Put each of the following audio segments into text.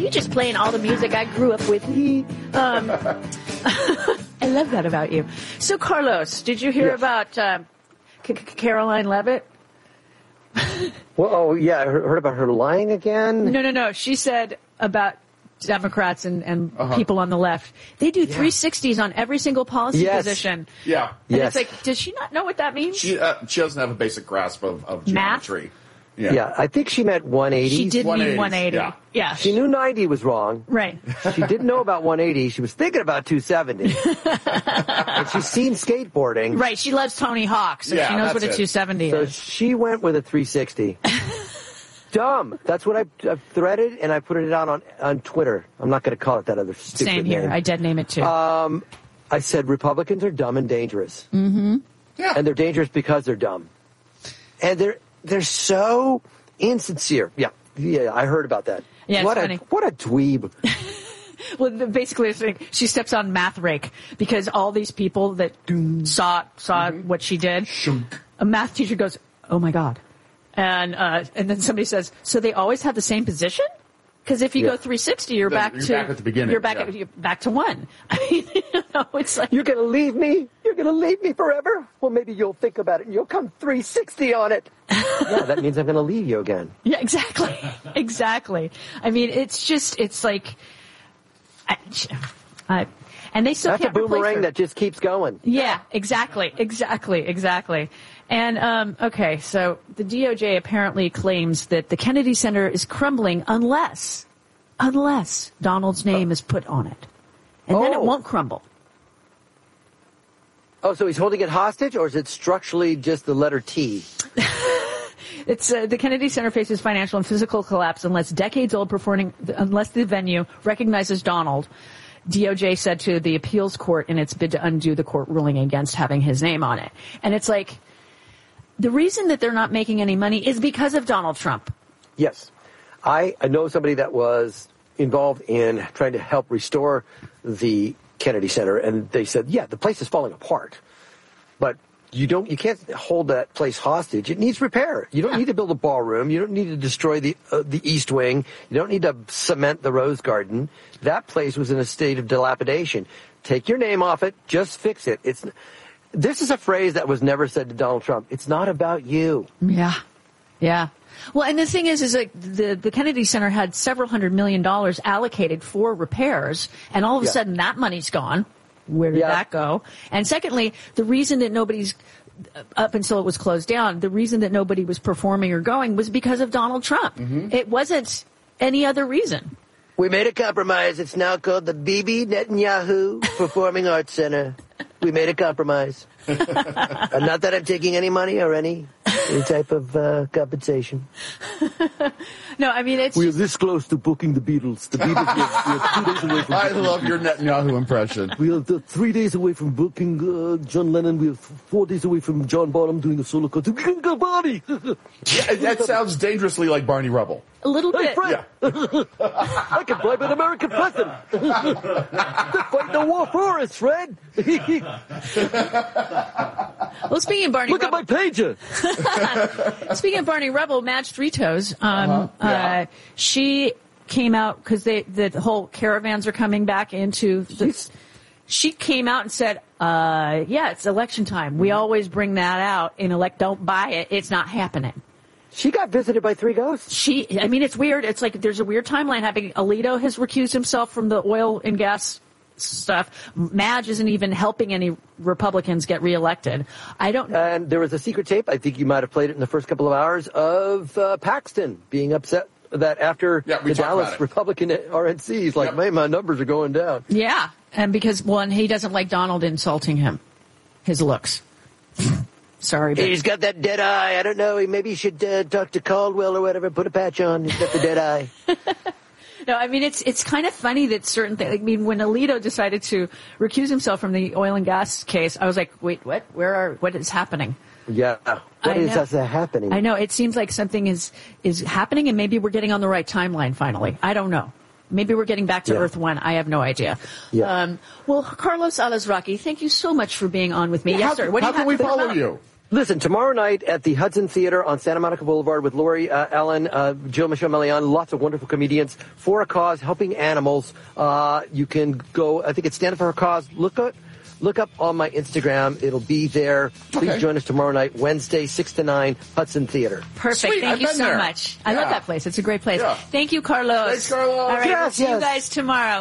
you just playing all the music I grew up with. I love that about you. So, Carlos, did you hear about Caroline Leavitt? Well, yeah, I heard about her lying again. No. She said about Democrats and people on the left. They do 360s on every single policy position. Yeah. And it's like, does she not know what that means? She doesn't have a basic grasp of geometry. Math? Yeah, I think she meant 180. She did mean 180. Yeah. She knew 90 was wrong. Right. She didn't know about 180. She was thinking about 270. And she's seen skateboarding. Right. She loves Tony Hawk, so she knows what a 270 so is. So she went with a 360. Dumb. That's what I threaded, and I put it out on Twitter. I'm not going to call it that other stupid Same here. name. I dead name it too. I said Republicans are dumb and dangerous. Mm-hmm. Yeah. And they're dangerous because they're dumb. And they're so insincere. Yeah, I heard about that. Yeah, it's funny. What a dweeb. Well, basically, it's like she steps on math rake because all these people that saw what she did, a math teacher goes, "Oh my God," and then somebody says, "So they always have the same position? Because if you go 360, you're back at the beginning. You're back to one." I mean, it's like you're going to leave me. You're going to leave me forever. Well, maybe you'll think about it and you'll come 360 on it. Yeah, that means I'm going to leave you again. Yeah, exactly. Exactly. I mean, it's like, and they still That's can't a replace boomerang her. that just keeps going. Yeah, exactly. And, okay, so the DOJ apparently claims that the Kennedy Center is crumbling unless Donald's name is put on it. And then it won't crumble. Oh, so he's holding it hostage, or is it structurally just the letter T? It's the Kennedy Center faces financial and physical collapse unless unless the venue recognizes Donald. DOJ said to the appeals court in its bid to undo the court ruling against having his name on it. And it's like, the reason that they're not making any money is because of Donald Trump. Yes. I know somebody that was involved in trying to help restore the Kennedy Center, and they said, yeah, the place is falling apart. But you can't hold that place hostage. It needs repair. You don't need to build a ballroom. You don't need to destroy the East Wing. You don't need to cement the Rose Garden. That place was in a state of dilapidation. Take your name off it. Just fix it. This is a phrase that was never said to Donald Trump. It's not about you. Yeah. Yeah. Well, and the thing is like the Kennedy Center had several $100 million allocated for repairs, and all of a sudden that money's gone. Where did that go? And secondly, the reason that nobody's, up until it was closed down, the reason that nobody was performing or going was because of Donald Trump. Mm-hmm. It wasn't any other reason. We made a compromise. It's now called the Bibi Netanyahu Performing Arts Center. We made a compromise. Not that I'm taking any money or any type of compensation. No, I mean, it's... We are this close to booking the Beatles. The Beatles, we are 2 days away from... I love your Netanyahu impression. We are 3 days away from booking John Lennon. We are 4 days away from John Bonham doing a solo concert. We can go Barney! Yeah, that sounds dangerously like Barney Rubble. A little bit. Fred. Yeah. I can bribe an American president. They're fighting a war for us, Fred. Well, speaking of Barney Look Rubble, at my pager. Speaking of Barney Rubble, Madge Three Toes, she came out because the whole caravans are coming back into this. She came out and said, yeah, it's election time. We always bring that out in don't buy it. It's not happening. She got visited by 3 ghosts. I mean, it's weird. It's like there's a weird timeline happening. Alito has recused himself from the oil and gas stuff. Madge isn't even helping any Republicans get reelected. I don't know. And there was a secret tape, I think you might have played it in the first couple of hours, of Paxton being upset that after the Dallas Republican RNC, he's like, man, my numbers are going down. Yeah, and because, one, he doesn't like Donald insulting him, his looks. Sorry, but he's got that dead eye. I don't know. Maybe he should talk to Caldwell or whatever. Put a patch on. He's got the dead eye. No, I mean, it's kind of funny that certain things, I mean, when Alito decided to recuse himself from the oil and gas case, I was like, wait, what? What is happening? Yeah. What is happening? I know. It seems like something is happening, and maybe we're getting on the right timeline finally. I don't know. Maybe we're getting back to Earth 1. I have no idea. Yeah. Well, Carlos Alazraqui, thank you so much for being on with me. Yes, sir. How can we follow you? Listen, tomorrow night at the Hudson Theater on Santa Monica Boulevard with Lori Allen, Jill Michelle Melian, lots of wonderful comedians for a cause, helping animals. You can go, I think it's Stand Up for a Cause. Look up on my Instagram. It'll be there. Please join us tomorrow night, Wednesday, 6 to 9, Hudson Theater. Perfect. Sweet, Thank you so there. much. I love that place. It's a great place. Yeah. Thank you, Carlos. Thanks, Carlos. All right, we'll see you guys tomorrow.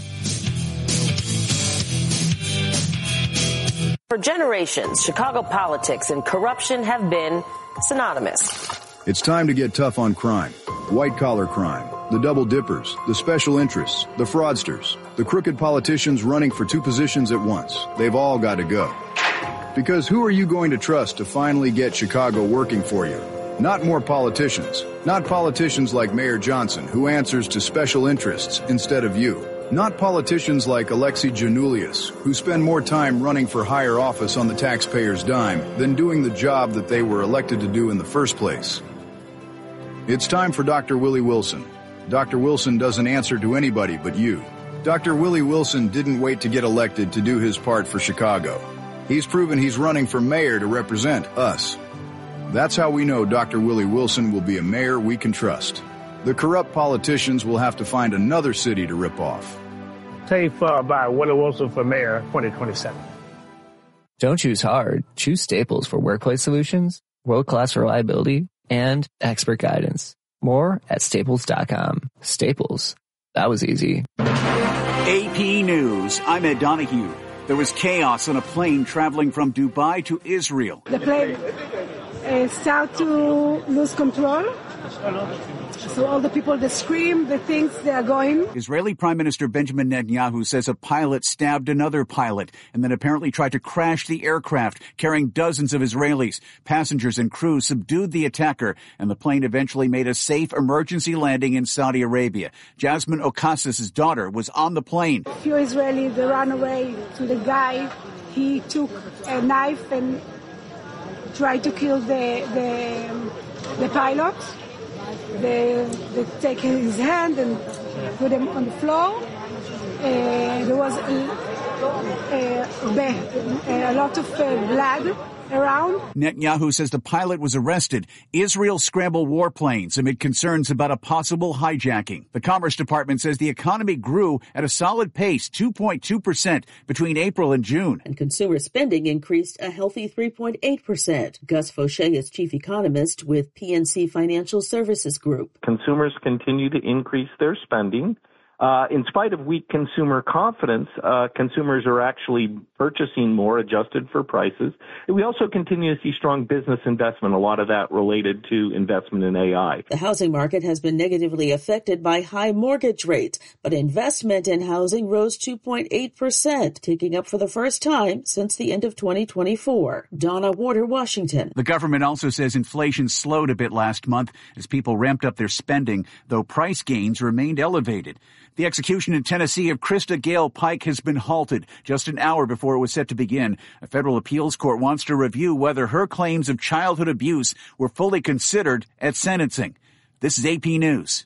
For generations, Chicago politics and corruption have been synonymous. It's time to get tough on crime. White-collar crime, the double dippers, the special interests, the fraudsters, the crooked politicians running for 2 positions at once. They've all got to go. Because who are you going to trust to finally get Chicago working for you? Not more politicians. Not politicians like Mayor Johnson, who answers to special interests instead of you. Not politicians like Alexi Janulius, who spend more time running for higher office on the taxpayer's dime than doing the job that they were elected to do in the first place. It's time for Dr. Willie Wilson. Dr. Wilson doesn't answer to anybody but you. Dr. Willie Wilson didn't wait to get elected to do his part for Chicago. He's proven he's running for mayor to represent us. That's how we know Dr. Willie Wilson will be a mayor we can trust. The corrupt politicians will have to find another city to rip off. Safe by Willie Wilson for mayor 2027. Don't choose hard. Choose Staples for workplace solutions, world-class reliability, and expert guidance. More at staples.com. Staples. That was easy. AP News. I'm Ed Donahue. There was chaos on a plane traveling from Dubai to Israel. The plane started to lose control. So all the people that scream, they think they are going. Israeli Prime Minister Benjamin Netanyahu says a pilot stabbed another pilot and then apparently tried to crash the aircraft carrying dozens of Israelis. Passengers and crew subdued the attacker, and the plane eventually made a safe emergency landing in Saudi Arabia. Jasmine Ocasio-Cortez's daughter was on the plane. A few Israelis, they ran away to the guy. He took a knife and tried to kill the pilot. They take his hand and put him on the floor. There was a lot of blood around. Netanyahu says the pilot was arrested. Israel scrambled warplanes amid concerns about a possible hijacking. The Commerce Department says the economy grew at a solid pace, 2.2% between April and June. And consumer spending increased a healthy 3.8%. Gus Fauché is chief economist with PNC Financial Services Group. Consumers continue to increase their spending. In spite of weak consumer confidence, consumers are actually purchasing more adjusted for prices. And we also continue to see strong business investment, a lot of that related to investment in AI. The housing market has been negatively affected by high mortgage rates, but investment in housing rose 2.8%, ticking up for the first time since the end of 2024. Donna Warder, Washington. The government also says inflation slowed a bit last month as people ramped up their spending, though price gains remained elevated. The execution in Tennessee of Krista Gale Pike has been halted just an hour before it was set to begin. A federal appeals court wants to review whether her claims of childhood abuse were fully considered at sentencing. This is AP News.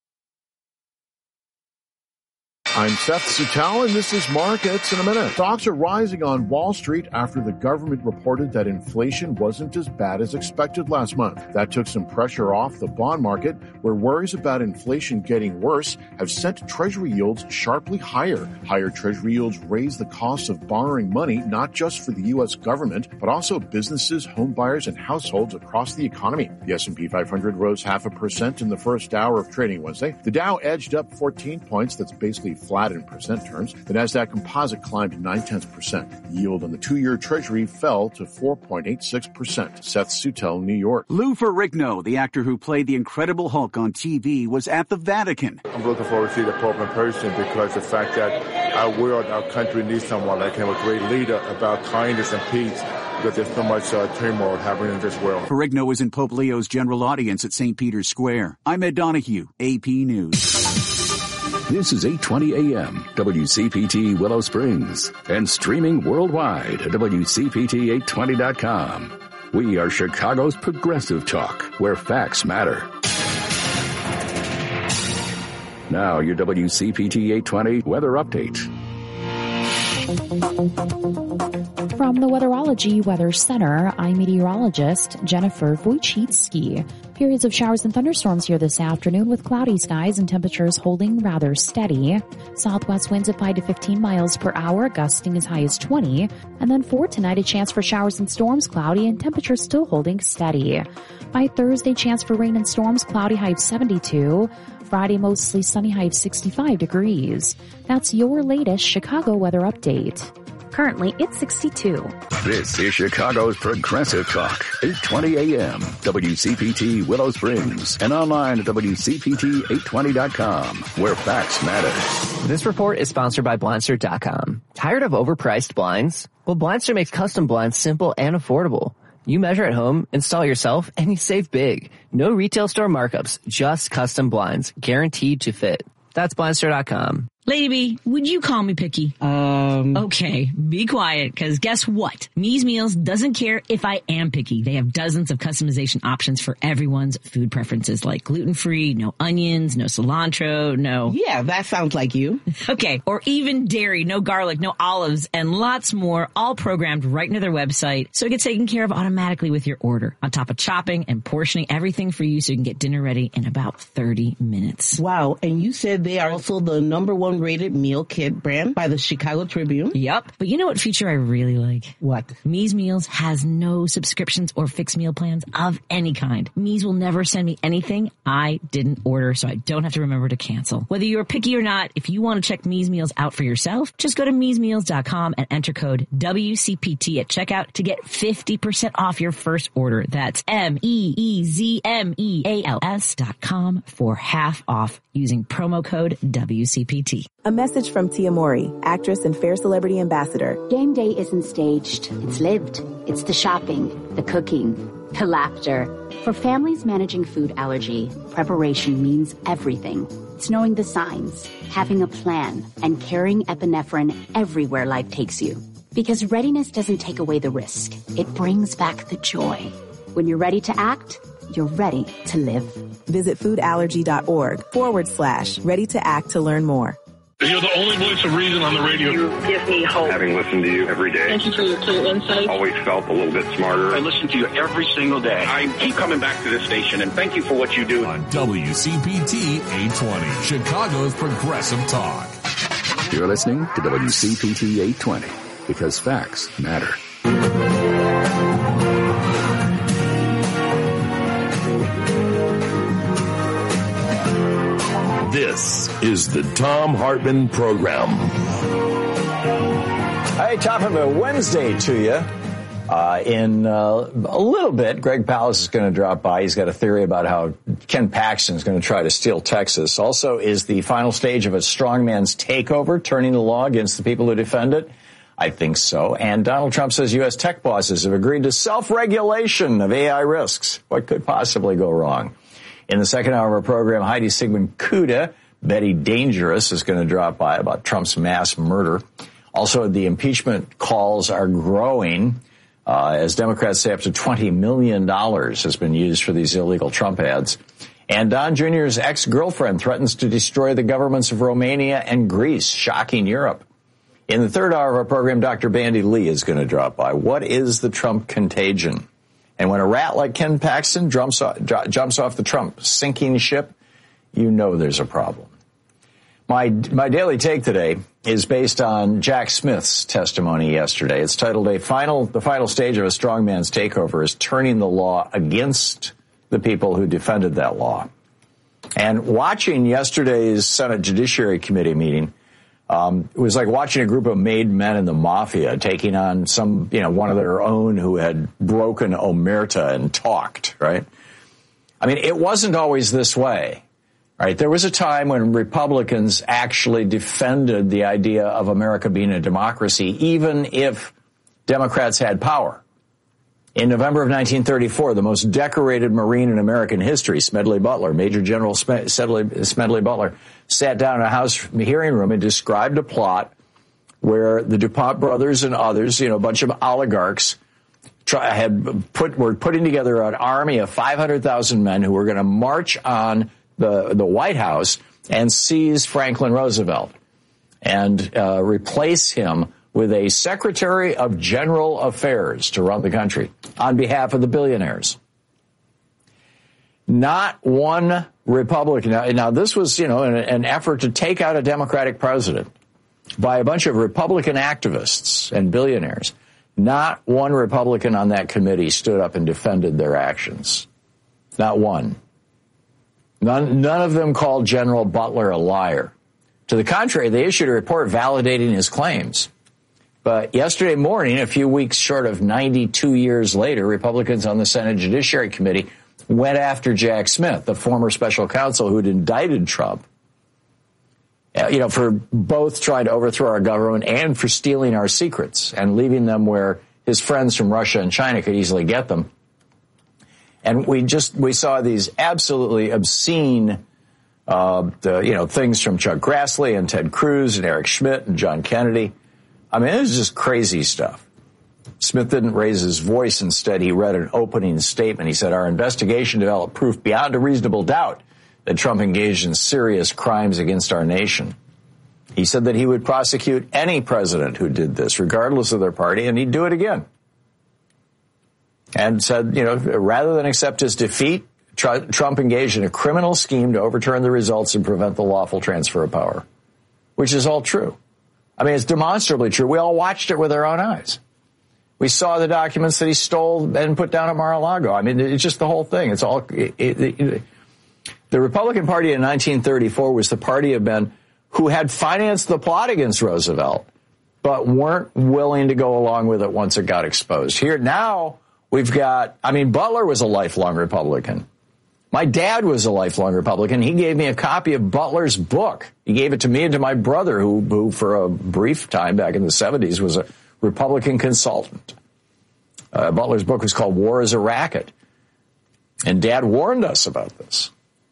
I'm Seth Sutal, and this is Markets in a Minute. Stocks are rising on Wall Street after the government reported that inflation wasn't as bad as expected last month. That took some pressure off the bond market, where worries about inflation getting worse have sent Treasury yields sharply higher. Higher Treasury yields raise the cost of borrowing money, not just for the U.S. government, but also businesses, home buyers, and households across the economy. The S&P 500 rose 0.5% in the first hour of trading Wednesday. The Dow edged up 14 points. That's basically flat in percent terms. The Nasdaq Composite climbed 0.9%. Yield on the 2-year Treasury fell to 4.86%. Seth Sutel, New York. Lou Ferrigno, the actor who played the Incredible Hulk on TV, was at the Vatican. I'm looking forward to see the Pope in person because the fact that our world, our country needs someone like him, a great leader about kindness and peace, because there's so much turmoil happening in this world. Ferrigno was in Pope Leo's general audience at St. Peter's Square. I'm Ed Donahue, AP News. This is 820 AM, WCPT Willow Springs, and streaming worldwide at WCPT820.com. We are Chicago's progressive talk, where facts matter. Now, your WCPT 820 weather update. From the Weatherology Weather Center, I'm meteorologist Jennifer Wojcicki. Periods of showers and thunderstorms here this afternoon with cloudy skies and temperatures holding rather steady. Southwest winds at 5 to 15 miles per hour, gusting as high as 20. And then for tonight, a chance for showers and storms, cloudy and temperatures still holding steady. By Thursday, chance for rain and storms, cloudy, high of 72. Friday, mostly sunny, high of 65 degrees. That's your latest Chicago weather update. Currently, it's 62. This is Chicago's Progressive Talk, 820 AM, WCPT Willow Springs, and online at WCPT820.com, where facts matter. This report is sponsored by Blindster.com. Tired of overpriced blinds? Well, Blindster makes custom blinds simple and affordable. You measure at home, install yourself, and you save big. No retail store markups, just custom blinds, guaranteed to fit. That's Blindster.com. Lady B, would you call me picky? Okay, be quiet, because guess what? Me's Meals doesn't care if I am picky. They have dozens of customization options for everyone's food preferences, like gluten-free, no onions, no cilantro, no... Yeah, that sounds like you. Okay, or even dairy, no garlic, no olives, and lots more, all programmed right into their website, so it gets taken care of automatically with your order, on top of chopping and portioning everything for you so you can get dinner ready in about 30 minutes. Wow, and you said they are also the #1 rated meal kit brand by the Chicago Tribune. Yep. But you know what feature I really like? What? Me's Meals has no subscriptions or fixed meal plans of any kind. Me's will never send me anything I didn't order, so I don't have to remember to cancel. Whether you're picky or not, if you want to check Me's Meals out for yourself, just go to me'smeals.com and enter code WCPT at checkout to get 50% off your first order. That's MEEZMEALS.com for half off using promo code WCPT. A message from Tia Mori, actress and Fair Celebrity Ambassador. Game day isn't staged. It's lived. It's the shopping, the cooking, the laughter. For families managing food allergy, preparation means everything. It's knowing the signs, having a plan, and carrying epinephrine everywhere life takes you. Because readiness doesn't take away the risk. It brings back the joy. When you're ready to act, you're ready to live. Visit foodallergy.org/ready to act to learn more. You're the only voice of reason on the radio. You give me hope. Having listened to you every day. Thank you for your clear insight. Always felt a little bit smarter. I listen to you every single day. I keep coming back to this station, and thank you for what you do. On WCPT 820, Chicago's Progressive Talk. You're listening to WCPT 820, because facts matter. This is the Thom Hartmann Program. Hey, top of a Wednesday to you. In a little bit, Greg Palast is going to drop by. He's got a theory about how Ken Paxton is going to try to steal Texas. Also, is the final stage of a strongman's takeover turning the law against the people who defend it? I think so. And Donald Trump says U.S. tech bosses have agreed to self-regulation of AI risks. What could possibly go wrong? In the second hour of our program, Heidi Sigmund-Kuda, Betty Dangerous, is going to drop by about Trump's mass murder. Also, the impeachment calls are growing as Democrats say up to $20 million has been used for these illegal Trump ads. And Don Jr.'s ex-girlfriend threatens to destroy the governments of Romania and Greece, shocking Europe. In the third hour of our program, Dr. Bandy Lee is going to drop by. What is the Trump contagion? And when a rat like Ken Paxton jumps off the Trump sinking ship, you know there's a problem. My daily take today is based on Jack Smith's testimony yesterday. It's titled the final stage of a strongman's takeover is turning the law against the people who defended that law. And watching yesterday's Senate Judiciary Committee meeting, it was like watching a group of made men in the mafia taking on one of their own who had broken omerta and talked, right? I mean, it wasn't always this way, right? There was a time when Republicans actually defended the idea of America being a democracy, even if Democrats had power. In November of 1934, the most decorated Marine in American history, Smedley Butler, Major General Smedley Butler, sat down in a House hearing room and described a plot where the DuPont brothers and others, a bunch of oligarchs, were putting together an army of 500,000 men who were going to march on the White House and seize Franklin Roosevelt and replace him with a Secretary of General Affairs to run the country on behalf of the billionaires. Not one Republican. Now this was, an effort to take out a Democratic president by a bunch of Republican activists and billionaires. Not one Republican on that committee stood up and defended their actions. Not one. None of them called General Butler a liar. To the contrary, they issued a report validating his claims. But yesterday morning, a few weeks short of 92 years later, Republicans on the Senate Judiciary Committee went after Jack Smith, the former special counsel who'd indicted Trump, for both trying to overthrow our government and for stealing our secrets and leaving them where his friends from Russia and China could easily get them. And we saw these absolutely obscene, things from Chuck Grassley and Ted Cruz and Eric Schmidt and John Kennedy. I mean, it was just crazy stuff. Smith didn't raise his voice. Instead, he read an opening statement. He said, "Our investigation developed proof beyond a reasonable doubt that Trump engaged in serious crimes against our nation." He said that he would prosecute any president who did this, regardless of their party, and he'd do it again. And said, rather than accept his defeat, Trump engaged in a criminal scheme to overturn the results and prevent the lawful transfer of power, which is all true. I mean, it's demonstrably true. We all watched it with our own eyes. We saw the documents that he stole and put down at Mar-a-Lago. I mean, it's just the whole thing. It's all. The Republican Party in 1934 was the party of men who had financed the plot against Roosevelt, but weren't willing to go along with it once it got exposed. Here now we've got. I mean, Butler was a lifelong Republican. My dad was a lifelong Republican. He gave me a copy of Butler's book. He gave it to me and to my brother, who for a brief time back in the 70s was a Republican consultant. Butler's book was called War is a Racket. And Dad warned us about this.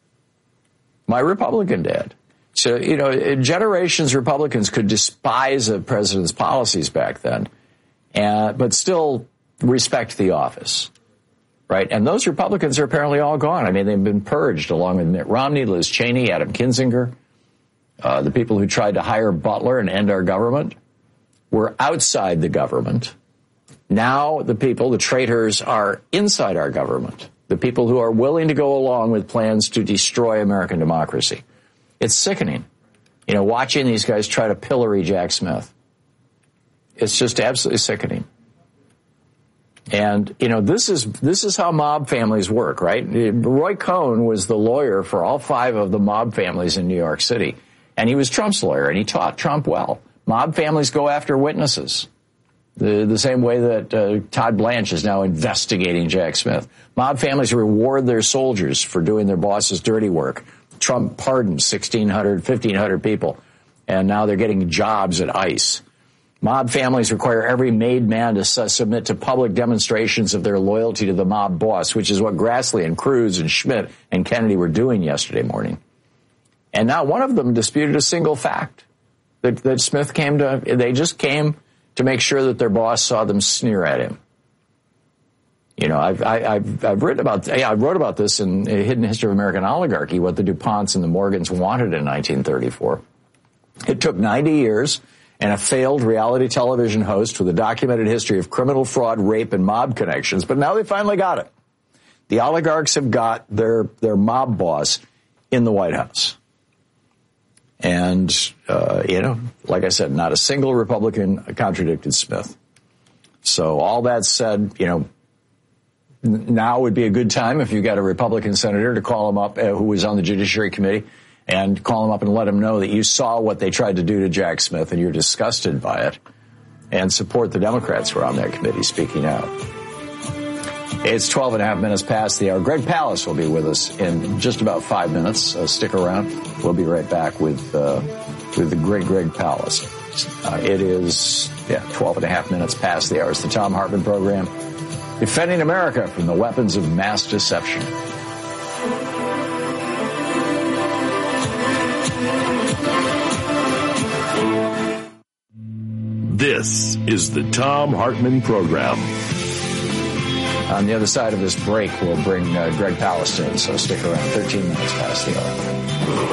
My Republican dad. So, generations Republicans could despise a president's policies back then, but still respect the office. Right? And those Republicans are apparently all gone. I mean, they've been purged along with Mitt Romney, Liz Cheney, Adam Kinzinger. The people who tried to hire Butler and end our government were outside the government. Now the traitors, are inside our government. The people who are willing to go along with plans to destroy American democracy. It's sickening, watching these guys try to pillory Jack Smith. It's just absolutely sickening. And, this is how mob families work, right? Roy Cohn was the lawyer for all 5 of the mob families in New York City. And he was Trump's lawyer, and he taught Trump well. Mob families go after witnesses. The same way that Todd Blanche is now investigating Jack Smith. Mob families reward their soldiers for doing their boss's dirty work. Trump pardoned 1,600, 1,500 people, and now they're getting jobs at ICE. Mob families require every made man to submit to public demonstrations of their loyalty to the mob boss, which is what Grassley and Cruz and Schmidt and Kennedy were doing yesterday morning. And not one of them disputed a single fact that Smith they just came to make sure that their boss saw them sneer at him. I've written about, I wrote about this in A Hidden History of American Oligarchy, what the DuPonts and the Morgans wanted in 1934. It took 90 years and a failed reality television host with a documented history of criminal fraud, rape, and mob connections. But now they finally got it. The oligarchs have got their mob boss in the White House. And, like I said, not a single Republican contradicted Smith. So all that said, now would be a good time if you got a Republican senator to call him up who was on the Judiciary Committee and call him up and let him know that you saw what they tried to do to Jack Smith and you're disgusted by it, and support the Democrats who are on that committee speaking out. It's 12 and a half minutes past the hour. Greg Palast will be with us in just about 5 minutes. Stick around. We'll be right back with the great Greg Palast. It is 12 and a half minutes past the hour. It's the Thom Hartmann Program, defending America from the weapons of mass deception. This is the Thom Hartmann Program. On the other side of this break, we'll bring Greg Palast in, so stick around. 13 minutes past the hour.